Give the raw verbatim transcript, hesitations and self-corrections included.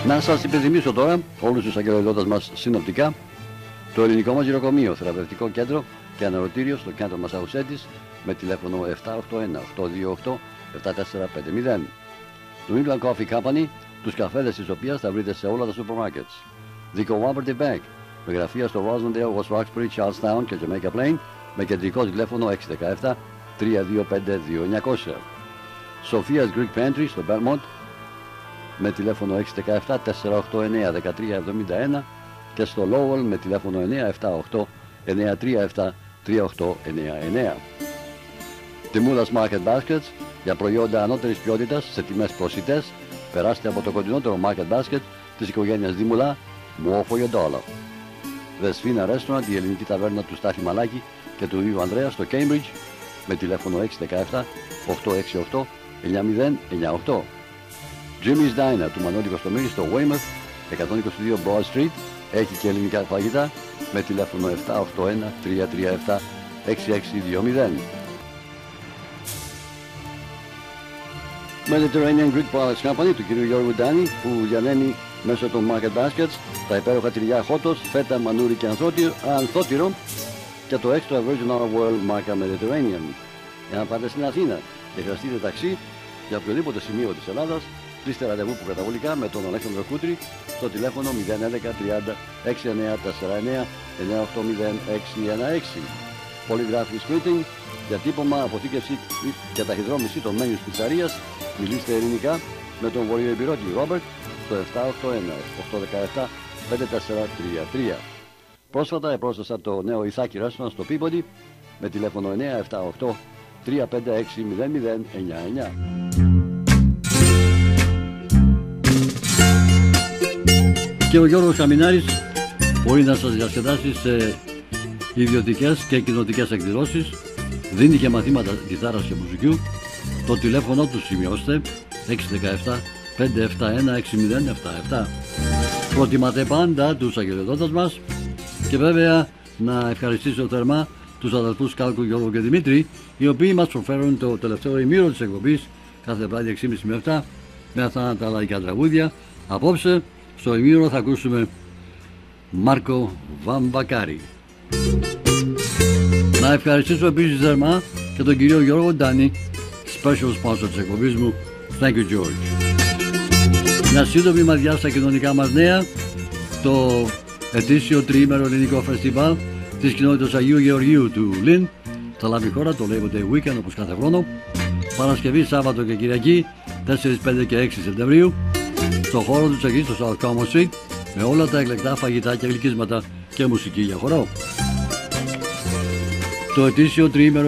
Να σας υπενθυμίσω τώρα όλους τους αγγελοδότες μας συνοπτικά το ελληνικό μας γυροκομείο, θεραπευτικό κέντρο και αναρωτήριο στο κέντρο Μασαχουσέτης με τηλέφωνο επτά οκτώ ένα οκτώ δύο οκτώ επτά τέσσερα πέντε μηδέν. Το England Coffee Company, τους καφέδες της οποίας θα βρείτε σε όλα τα σούπερ μάρκετς. The Cooperative Bank, με γραφεία στο Rosendale, West Roxbury, Charlestown και Jamaica Plain, με κεντρικό τηλέφωνο έξι ένα επτά τρία δύο πέντε δύο εννιά μηδέν μηδέν. Sophia's Greek Pantry στο Belmont, με τηλέφωνο έξι ένα επτά τέσσερα οκτώ εννιά ένα τρία επτά ένα και στο Lowell με τηλέφωνο εννιά επτά οκτώ εννιά τρία επτά τρία οκτώ εννιά εννιά. Τιμούλας Market Baskets, για προϊόντα ανώτερης ποιότητας σε τιμές προσιτές, περάστε από το κοντινότερο Market Basket της οικογένειας Δήμουλα, more for your dollar. The Sfina Restaurant, η ελληνική ταβέρνα του Στάθη Μαλάκη και του Ιου Ανδρέα στο Cambridge, με τηλέφωνο έξι ένα επτά οκτώ έξι οκτώ εννιά μηδέν εννιά οκτώ. Jimmy's Diner του Μανώλη Κοστομήρη στο Weymouth, εκατόν είκοσι δύο Broad Street, έχει και ελληνικά φαγητά, με τηλέφωνο επτά οκτώ ένα τρία τρία επτά έξι έξι δύο μηδέν. Mediterranean Greek Products Company του κ. Γιώργου Ντάνη, που διανέμει μέσω των Market Baskets τα υπέροχα τυριά χότος, φέτα, μανούρι και ανθότυρο και το Extra Virgin Olive Oil μάρκα Mediterranean. Για να πάτε στην Αθήνα και χρειαστείτε ταξί για οποιοδήποτε σημείο της Ελλάδας, κλείστε ραντεβού προκαταβολικά με τον Αλέξανδρο Κούτρη στο τηλέφωνο μηδέν ένα ένα τριάντα εξήντα εννιά τέσσερα εννιά εννιά οκτώ μηδέν έξι ένα έξι. Polygraphic Printing, διατύπωμα, αποθήκευση και ταχυδρόμηση των μένιους πιτσαρίας. Μιλήστε ελληνικά με τον βορειοεμπειρώτη Ρόμπερτ στο επτά οκτώ ένα οκτώ ένα επτά πέντε τέσσερα τρία τρία. Πρόσφατα επρόσθεσα το νέο Ιθάκη Restaurant στο Peabody με τηλέφωνο εννιά επτά οκτώ τρία πέντε έξι μηδέν μηδέν εννιά εννιά. Και ο Γιώργος Καμινάρης μπορεί να σας διασκεδάσει σε ιδιωτικές και κοινοτικές εκδηλώσεις, δίνει και μαθήματα κιθάρας και μουσικού. Το τηλέφωνο του σημειώστε έξι ένα επτά πέντε επτά ένα έξι μηδέν επτά επτά. Προτιμάτε πάντα τους αγγελοδότες μας και βέβαια να ευχαριστήσω θερμά τους αδελφούς Κάλκου, Γιώργο και Δημήτρη, οι οποίοι μας προφέρουν το τελευταίο ημίρο της εκπομπής κάθε βράδυ έξι και μισή με επτά με αυτά τα λαϊκά τραγούδια. Απόψε στο ημίρο θα ακούσουμε Μάρκο Βαμβακάρη. Να ευχαριστήσω επίσης θερμά και τον κύριο Γιώργο Ντάνη, special sponsor της εκπομπής μου. Thank you, George. Μια σύντομη ματιά στα κοινωνικά μας νέα. Το ετήσιο τριήμερο ελληνικό φεστιβάλ της κοινότητας Αγίου Γεωργίου του Λιν θα λάβει χώρα το Labor Day Weekend, όπως κάθε χρόνο, Παρασκευή, Σάββατο και Κυριακή τέσσερα, πέντε και έξι Σεπτεμβρίου, στο χώρο του Τσακί στο South Common Street, με όλα τα εκλεκτά φαγητά και γλυκίσματα και μουσική για χορό. Το ετήσιο τριήμερο